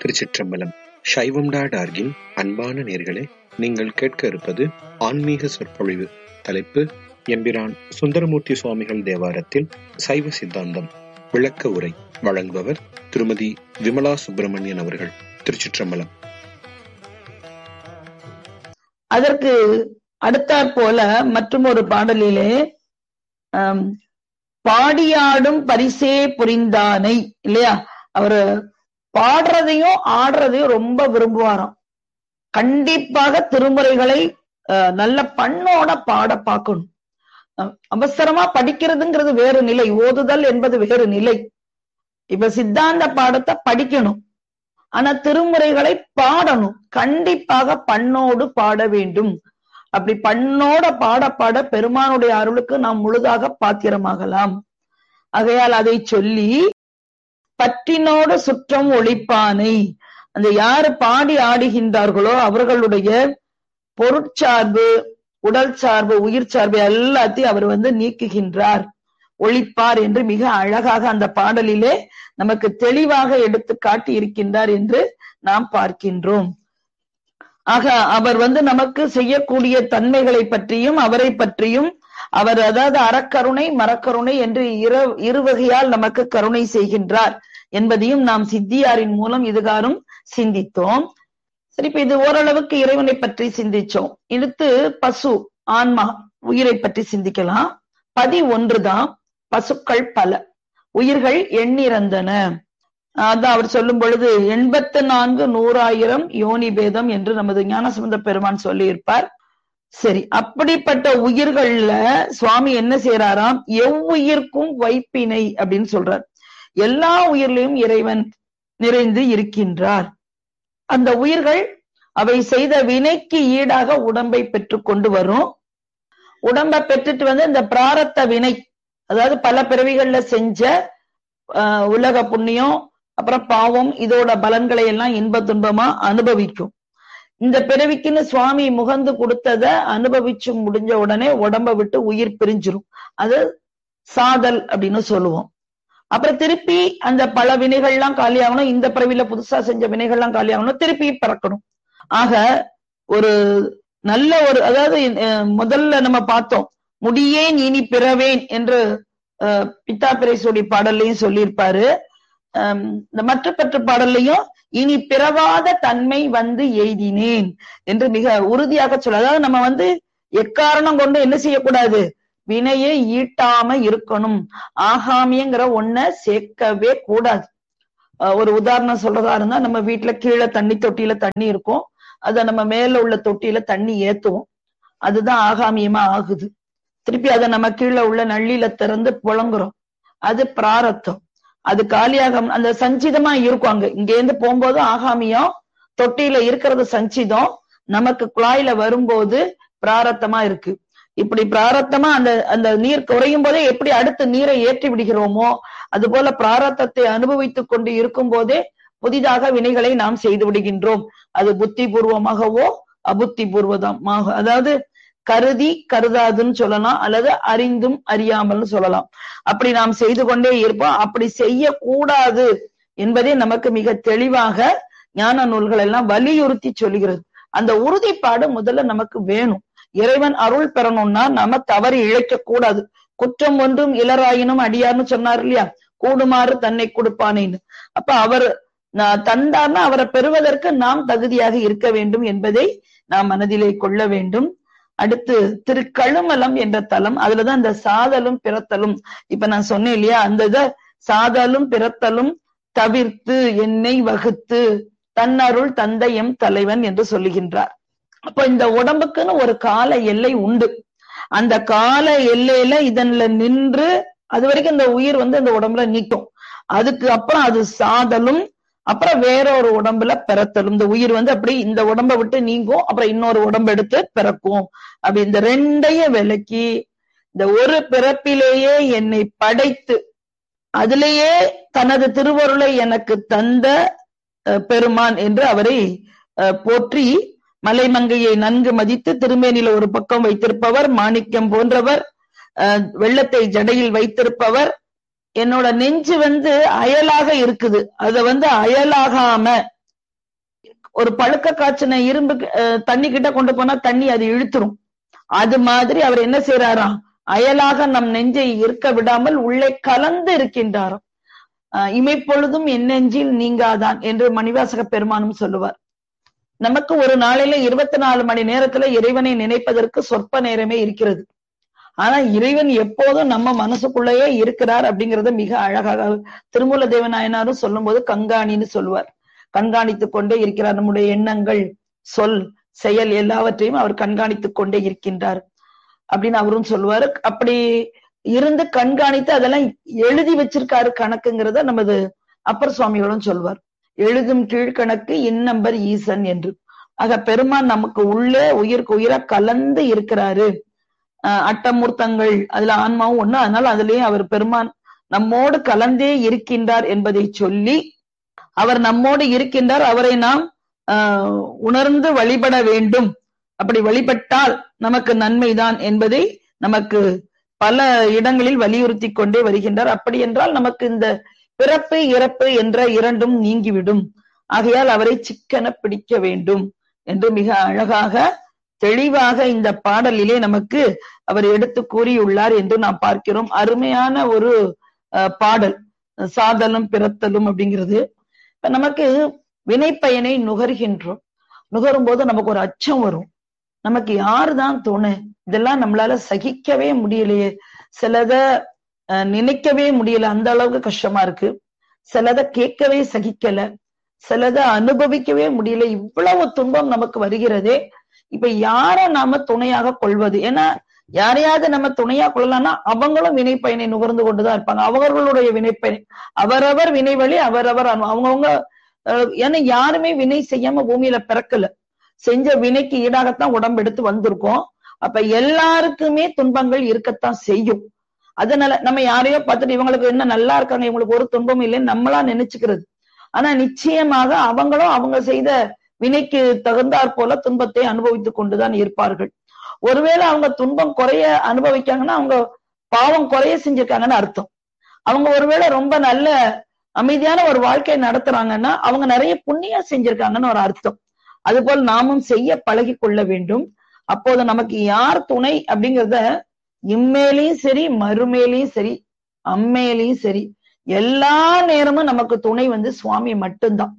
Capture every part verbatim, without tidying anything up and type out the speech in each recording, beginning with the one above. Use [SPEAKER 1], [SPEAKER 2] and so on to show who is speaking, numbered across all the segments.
[SPEAKER 1] திருச்சிற்றம்பலம். சைவம் டாட் ஆர்கின் அன்பான நேர்களே, நீங்கள் கேட்க இருப்பது ஆன்மீக சொற்பொழிவு. தலைப்பு எம்பிரான் சுந்தரமூர்த்தி சுவாமிகள் தேவாரத்தில் சைவ சித்தாந்தம் விளக்க உரை. வழங்குபவர் திருமதி விமலா சுப்பிரமணியன் அவர்கள். திருச்சிற்றம்பலம்.
[SPEAKER 2] அதற்கு அடுத்தாற் போல மற்றும் ஒரு பாடலிலே பாடியாடும் பரிசே புரிந்தானை இல்லையா, அவரு பாடுறதையும் ஆடுறதையும் ரொம்ப விரும்புவாராம். கண்டிப்பாக திருமுறைகளை நல்ல பண்ணோட பாட பார்க்கணும். அவசரமா படிக்கிறதுங்கிறது வேறு நிலை, ஓதுதல் என்பது வேறு நிலை. இப்ப சித்தாந்த பாடத்தை படிக்கணும், ஆனா திருமுறைகளை பாடணும். கண்டிப்பாக பண்ணோடு பாட வேண்டும். அப்படி பண்ணோட பாட பாட பெருமானுடைய அருளுக்கு நாம் முழுதாக பாத்திரமாகலாம். ஆகையால் அதை சொல்லி பற்றினோடு சுற்றம் ஒழிப்பானை, அந்த யாரு பாடி ஆடுகின்றார்களோ அவர்களுடைய பொருட்சார்பு, உடல் சார்பு, உயிர் சார்பு எல்லாத்தையும் அவர் வந்து நீக்குகின்றார், ஒழிப்பார் என்று மிக அழகாக அந்த பாடலிலே நமக்கு தெளிவாக எடுத்து காட்டி இருக்கின்றார் என்று நாம் பார்க்கின்றோம். ஆக அவர் வந்து நமக்கு செய்யக்கூடிய தன்மைகளை பற்றியும் அவரை பற்றியும், அவர் அதாவது அறக்கருணை மரக்கருணை என்று இரு இருவகையால் நமக்கு கருணை செய்கின்றார் என்பதையும் நாம் சித்தியாரின் மூலம் இதுகாரும் சிந்தித்தோம். சரி, இப்ப இது ஓரளவுக்கு இறைவனை பற்றி சிந்திச்சோம். அடுத்து பசு, ஆன்மா, உயிரை பற்றி சிந்திக்கலாம். பதி ஒன்றுதான், பசுக்கள் பல, உயிர்கள் எண்ணிறந்தன. அதான் அவர் சொல்லும் பொழுது எண்பத்து நான்கு நூறாயிரம் யோனி பேதம் என்று நமது ஞானசம்பந்த பெருமான் சொல்லி இருப்பார். சரி, அப்படிப்பட்ட உயிர்கள்ல சுவாமி என்ன செய்யறாராம், எவ்வுயிர்க்கும் வைப்பினை அப்படின்னு சொல்றார். எல்லா உயிர்லையும் இறைவன் நிறைந்து இருக்கின்றார். அந்த உயிர்கள் அவை செய்த வினைக்கு ஈடாக உடம்பை பெற்று கொண்டு வரும். உடம்பை பெற்றுட்டு வந்து இந்த பிராரத்த வினை, அதாவது பல பிறவிகள்ல செஞ்ச அஹ் உலக புண்ணியம் அப்புறம் பாவம், இதோட பலன்களை எல்லாம் இன்ப துன்பமா அனுபவிக்கும். இந்த பிறவிக்குன்னு சுவாமி முகந்து கொடுத்தத அனுபவிச்சு முடிஞ்ச உடனே உடம்ப விட்டு உயிர் பிரிஞ்சிரும். அது சாதல் அப்படின்னு சொல்லுவோம். அப்புறம் திருப்பி அந்த பல வினைகள்லாம் காலியாகணும், இந்த பிறவில புதுசா செஞ்ச வினைகள்லாம் காலியாகணும், திருப்பி பிறக்கணும். ஆக ஒரு நல்ல ஒரு, அதாவது முதல்ல நம்ம பார்த்தோம், முடியேன் இனி பிறவேன் என்று அஹ் பித்தா பிரைசோடி பாடல்லையும் சொல்லியிருப்பாரு. அஹ் இந்த மற்ற பெற்ற பாடல்லையும் இனி பிறவாத தன்மை வந்து எய்தினேன் என்று மிக உறுதியாக சொல்ல. அதாவது நம்ம வந்து எக்காரணம் கொண்டு என்ன செய்யக்கூடாது, வினையை ஈட்டாம இருக்கணும். ஆகாமியங்கிற ஒன்ன சேர்க்கவே கூடாது. ஒரு உதாரணம் சொல்றதா இருந்தா, நம்ம வீட்டுல கீழே தண்ணி தொட்டியில தண்ணி இருக்கும், அத நம்ம மேல உள்ள தொட்டியில தண்ணி ஏத்துவோம், அதுதான் ஆகாமியமா ஆகுது. திருப்பி அதை நம்ம கீழே உள்ள நள்ளியில திறந்து புழங்குறோம், அது பிராரத்தம். அது காலியாக அந்த சஞ்சிதமா இருக்கும். அங்க இங்க இருந்து போகும்போது ஆகாமியம், தொட்டியில இருக்கிறது சஞ்சிதம், நமக்கு குழாயில வரும்போது பிராரத்தமா இருக்கு. இப்படி பிராரத்தமா அந்த அந்த நீர் குறையும் போதே எப்படி அடுத்து நீரை ஏற்றி விடுகிறோமோ, அது போல பிராரத்தத்தை அனுபவித்துக் கொண்டு இருக்கும் போதே புதிதாக வினைகளை நாம் செய்து விடுகின்றோம். அது புத்தி பூர்வமாகவோ அபுத்தி பூர்வமாக, அதாவது கருதி கருதாதுன்னு சொல்லலாம், அல்லது அறிந்தும் அறியாமல்னு சொல்லலாம். அப்படி நாம் செய்து கொண்டே இருப்போம். அப்படி செய்யக்கூடாது என்பதே நமக்கு மிக தெளிவாக ஞான நூல்கள் எல்லாம் வலியுறுத்தி சொல்லுகிறது. அந்த உறுதிப்பாடு முதல்ல நமக்கு வேணும். இறைவன் அருள் பெறணும்னா நாம தவறு இழைக்க கூடாது. குற்றம் ஒன்றும் இளராயினும் அடியார்னு சொன்னார் இல்லையா, கூடுமாறு தன்னை கொடுப்பானேன்னு. அப்ப அவர் தந்தார்னா அவரை பெறுவதற்கு நாம் தகுதியாக இருக்க வேண்டும் என்பதை நாம் மனதிலே கொள்ள வேண்டும். அடுத்து திருக்கழுமலம் என்ற தலம், அதுலதான் இந்த சாதலும் பிறத்தலும், இப்ப நான் சொன்னேன் இல்லையா, அந்த இத சாதலும் பிறத்தலும் தவிர்த்து என்னை வகுத்து தன்னருள் தந்தையம் தலைவன் என்று சொல்லுகின்றார். அப்ப இந்த உடம்புக்குன்னு ஒரு கால எல்லை உண்டு. அந்த கால எல்லையில இதன்ல நின்று அது வரைக்கும் இந்த உயிர் வந்து இந்த உடம்புல நிற்கும். அதுக்கு அப்புறம் அது சாதலும், அப்புறம் வேற ஒரு உடம்புல பிறத்தலும். இந்த உயிர் வந்து அப்படி இந்த உடம்பை விட்டு நீங்கும், அப்புறம் இன்னொரு உடம்பு எடுத்து பிறக்கும். அப்படி இந்த ரெண்டையும் விலக்கி இந்த ஒரு பிறப்பிலேயே என்னை படைத்து அதிலேயே தனது திருவருளை எனக்கு தந்த பெருமான் என்று அவரை போற்றி, மலைமங்கையை நன்கு மதித்து திருமேனில ஒரு பக்கம் வைத்திருப்பவர், மாணிக்கம் போன்றவர், வெள்ளத்தை ஜடையில் வைத்திருப்பவர், என்னோட நெஞ்சு வந்து அயலாக இருக்குது, அத வந்து அயலாகாம ஒரு பழுக்க காய்ச்சின இரும்பு தண்ணி கிட்ட கொண்டு போனா தண்ணி அது இழுத்துரும். அது மாதிரி அவர் என்ன செய்யறாராம், அயலாக நம் நெஞ்சை இருக்க விடாமல் உள்ளே கலந்து இருக்கின்றாராம். அஹ் இமைப்பொழுதும் என் நெஞ்சில் நீங்காதான் என்று மணிவாசக பெருமானும் சொல்லுவார். நமக்கு ஒரு நாளையில இருபத்தி நாலு மணி நேரத்துல இறைவனை நினைப்பதற்கு சொற்ப நேரமே இருக்கிறது. ஆனா இறைவன் எப்போதும் நம்ம மனசுக்குள்ளேயே இருக்கிறார் அப்படிங்கறத மிக அழகாக திருமூல தேவநாயனாரும் சொல்லும் போது கண்காணின்னு சொல்லுவார். கண்காணித்துக் கொண்டே இருக்கிறார். நம்முடைய எண்ணங்கள், சொல், செயல் எல்லாவற்றையும் அவர் கண்காணித்துக் கொண்டே இருக்கின்றார் அப்படின்னு அவரும் சொல்லுவாரு. அப்படி இருந்து கண்காணித்து அதெல்லாம் எழுதி வச்சிருக்காரு கணக்குங்கிறத நமது அப்பர் சுவாமிகளும் சொல்வார். எழுதும் கீழ்கணக்கு இன்னம்பர் ஈசன் என்று. ஆக பெருமான் நமக்கு உள்ளே உயிருக்கு உயிரா கலந்து இருக்கிறாரு. அஹ் அட்டமூர்த்தங்கள் அதுல ஆன்மாவும் ஒண்ணு, அதனால அதுலயும் அவர் பெருமான் நம்மோடு கலந்தே இருக்கின்றார் என்பதை சொல்லி, அவர் நம்மோடு இருக்கின்றார், அவரை நாம் ஆஹ் உணர்ந்து வழிபட வேண்டும். அப்படி வழிபட்டால் நமக்கு நன்மைதான் என்பதை நமக்கு பல இடங்களில் வலியுறுத்தி கொண்டே வருகின்றார். அப்படி என்றால் நமக்கு இந்த பிறப்பு இறப்பு என்ற இரண்டும் நீங்கிவிடும். ஆகையால் அவரை சிக்கன பிடிக்க வேண்டும் என்று மிக அழகாக தெளிவாக இந்த பாடலிலே நமக்கு அவர் எடுத்து கூறியுள்ளார் என்று நாம் பார்க்கிறோம். அருமையான ஒரு பாடல், சாதலும் பிறத்தலும் அப்படிங்கிறது. நமக்கு வினைப்பயனை நுகர்கின்றோம். நுகரும் போது நமக்கு ஒரு அச்சம் வரும். நமக்கு யாருதான் துணை, இதெல்லாம் நம்மளால சகிக்கவே முடியலையே, சிலத நினைக்கவே முடியல, அந்த அளவுக்கு கஷ்டமா இருக்கு. சிலத கேட்கவே சகிக்கல, சிலத அனுபவிக்கவே முடியல, இவ்வளவு துன்பம் நமக்கு வருகிறதே. இப்ப யார நாம துணையாக கொள்வது? ஏன்னா யாரையாவது நம்ம துணையா கொள்ளலாம்னா அவங்களும் வினை பயனை நுகர்ந்து கொண்டுதான் இருப்பாங்க. அவர்களுடைய வினைப்பயனை அவரவர் வினை வழி அவரவர் அவங்கவுங்க. ஏன்னா யாருமே வினை செய்யாம பூமியில பிறக்கல, செஞ்ச வினைக்கு ஈடாகத்தான் உடம்பு எடுத்து வந்திருக்கோம். அப்ப எல்லாருக்குமே துன்பங்கள் இருக்கத்தான் செய்யும். அதனால நம்ம யாரையோ பார்த்துட்டு இவங்களுக்கு என்ன நல்லா இருக்காங்க, இவங்களுக்கு ஒரு துன்பம் இல்லைன்னு நம்மளா நினைச்சுக்கிறது. ஆனா நிச்சயமாக அவங்களும் அவங்க செய்த வினைக்கு தகுந்தாற் போல துன்பத்தை அனுபவித்துக் கொண்டுதான் இருப்பார்கள். ஒருவேளை அவங்க துன்பம் குறைய அனுபவிக்காங்கன்னா அவங்க பாவம் குறைய செஞ்சிருக்காங்கன்னு அர்த்தம். அவங்க ஒருவேளை ரொம்ப நல்ல அமைதியான ஒரு வாழ்க்கையை நடத்துறாங்கன்னா அவங்க நிறைய புண்ணியம் செஞ்சிருக்காங்கன்னு ஒரு அர்த்தம். அதுபோல் நாமும் செய்ய பழகி கொள்ள வேண்டும். அப்போது நமக்கு யார் துணை அப்படிங்கிறத இம்மேலையும் சரி மறுமேலையும் சரி அம்மேலையும் சரி எல்லா நேரமும் நமக்கு துணை வந்து சுவாமி மட்டும்தான்.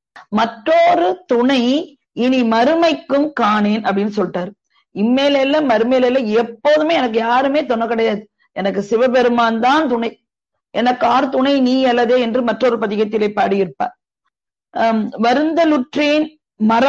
[SPEAKER 2] மற்றொரு துணை இனி மறுமைக்கும் காணேன் அப்படின்னு சொல்லிட்டாரு. இம்மேல இல்ல மறுமையில இல்ல, எப்போதுமே எனக்கு யாருமே துணை கிடையாது, எனக்கு சிவபெருமான் தான் துணை, எனக்கு ஆர் துணை நீ அல்லதே என்று மற்றொரு பதிகத்திலே பாடியிருப்பார். அஹ் வருந்தலுற்றேன் மர